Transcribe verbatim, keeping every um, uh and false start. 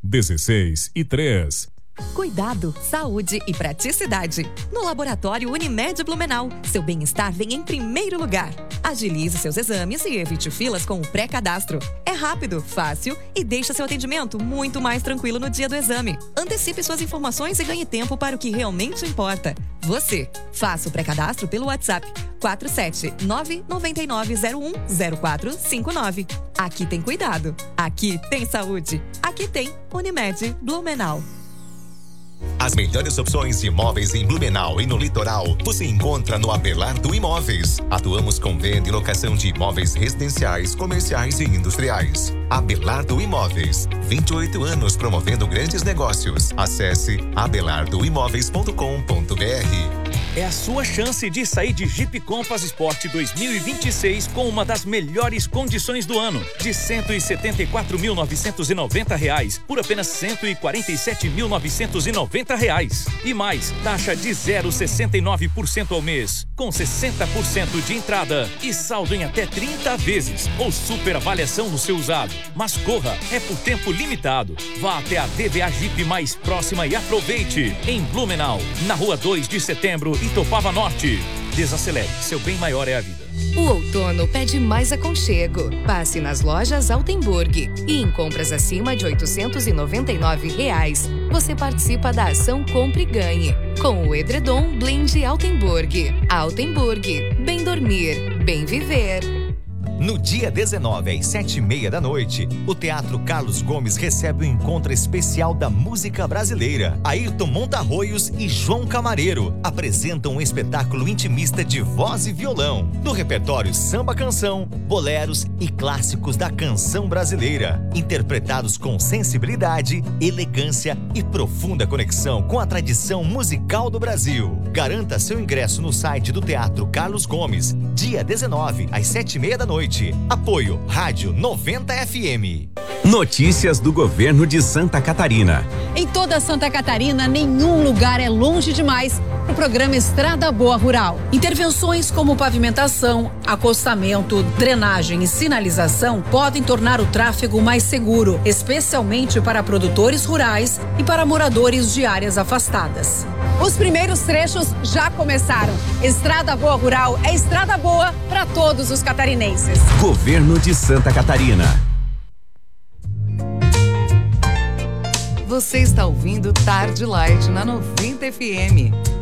dezesseis e três. Cuidado, saúde e praticidade. No Laboratório Unimed Blumenau, seu bem-estar vem em primeiro lugar. Agilize seus exames e evite filas com o pré-cadastro. É rápido, fácil e deixa seu atendimento muito mais tranquilo no dia do exame. Antecipe suas informações e ganhe tempo para o que realmente importa. Você. Faça o pré-cadastro pelo WhatsApp quatro sete nove nove nove zero um zero quatro cinco nove. Aqui tem cuidado. Aqui tem saúde. Aqui tem Unimed Blumenau. As melhores opções de imóveis em Blumenau e no litoral você encontra no Abelardo Imóveis. Atuamos com venda e locação de imóveis residenciais, comerciais e industriais. Abelardo Imóveis, vinte e oito anos promovendo grandes negócios. Acesse abelardo imóveis ponto com ponto br. É a sua chance de sair de Jeep Compass Sport dois mil e vinte e seis com uma das melhores condições do ano, de cento e setenta e quatro mil novecentos e noventa reais por apenas cento e quarenta e sete mil novecentos e noventa reais. E mais, taxa de zero vírgula sessenta e nove por cento ao mês, com sessenta por cento de entrada e saldo em até trinta vezes, ou super avaliação no seu usado. Mas corra, é por tempo limitado. Vá até a D V A Jeep mais próxima e aproveite. Em Blumenau, na rua dois de setembro, Itopava Norte. Desacelere, seu bem maior é a vida. O outono pede mais aconchego. Passe nas lojas Altenburg e em compras acima de oitocentos e noventa e nove reais, você participa da ação Compre e Ganhe com o edredom Blend Altenburg. Altenburg, bem dormir, bem viver. No dia dezenove, às sete e meia da noite, o Teatro Carlos Gomes recebe o encontro especial da música brasileira. Ayrton Montarroios e João Camareiro apresentam um espetáculo intimista de voz e violão. No repertório samba canção, boleros e clássicos da canção brasileira, interpretados com sensibilidade, elegância e profunda conexão com a tradição musical do Brasil. Garanta seu ingresso no site do Teatro Carlos Gomes, dia dezenove, às sete e meia da noite. Apoio Rádio noventa F M. Notícias do governo de Santa Catarina. Em toda Santa Catarina, nenhum lugar é longe demais para o programa Estrada Boa Rural. Intervenções como pavimentação, acostamento, drenagem e sinalização podem tornar o tráfego mais seguro, especialmente para produtores rurais e para moradores de áreas afastadas. Os primeiros trechos já começaram. Estrada Boa Rural é estrada boa para todos os catarinenses. Governo de Santa Catarina. Você está ouvindo Tarde Light na noventa F M.